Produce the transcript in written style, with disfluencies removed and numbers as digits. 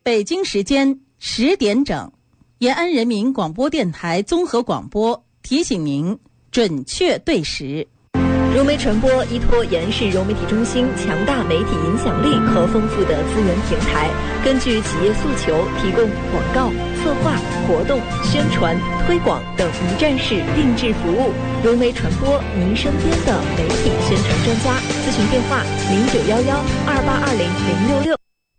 北京时间10点整，延安人民广播电台综合广播提醒您准确对时。 融媒传播依托延安市融媒体中心强大媒体影响力和丰富的资源平台，根据企业诉求提供广告、策划、活动、宣传、推广等一站式定制服务。融媒传播，您身边的媒体宣传专家。咨询电话：091128200666。